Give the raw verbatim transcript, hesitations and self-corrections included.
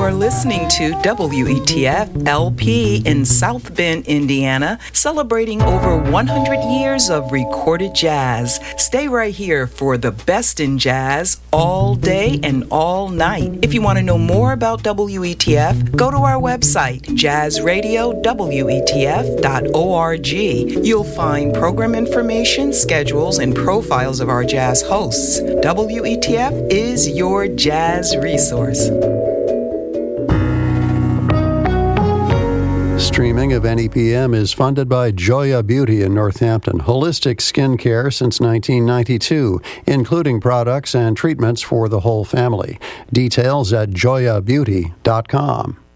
You're listening to W E T F L P in South Bend, Indiana, celebrating over one hundred years of recorded jazz. Stay right here for the best in jazz all day and all night. If you want to know more about W E T F, go to our website, jazz radio w e t f dot org. You'll find program information, schedules, and profiles of our jazz hosts. W E T F is your jazz resource. Streaming of N E P M is funded by Joya Beauty in Northampton, holistic skin care since nineteen ninety-two, including products and treatments for the whole family. Details at joya beauty dot com.